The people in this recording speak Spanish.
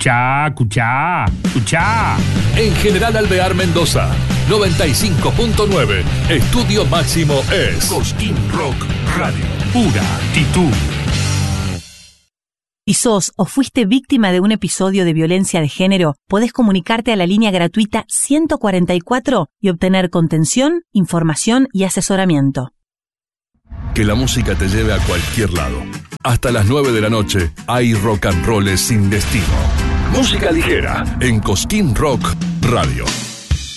Escuchá. En General Alvear, Mendoza, 95.9. Estudio máximo es Cosquín Rock Radio. Pura actitud. Si sos o fuiste víctima de un episodio de violencia de género, podés comunicarte a la línea gratuita 144 y obtener contención, información y asesoramiento. Que la música te lleve a cualquier lado. Hasta las 9 de la noche hay rock and roll sin destino. Música ligera en Cosquín Rock Radio.